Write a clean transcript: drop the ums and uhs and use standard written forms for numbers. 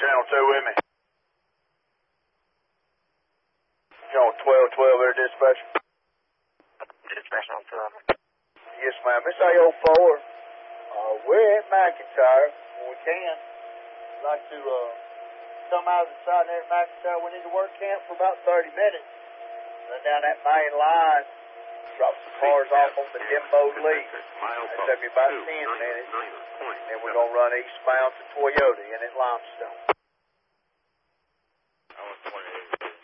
Channel 2 with me. Channel 1212 there, dispatch. Dispatch on 12. Yes, ma'am. It's AO4. We're at McIntyre when we can. We'd like to come out of the side there at McIntyre. We need to work camp for about 30 minutes. Then down that main line, drop some cars off on the Dimbo Lee. That'll take me about 10 minutes. And we're going to run eastbound to Toyota in at Limestone.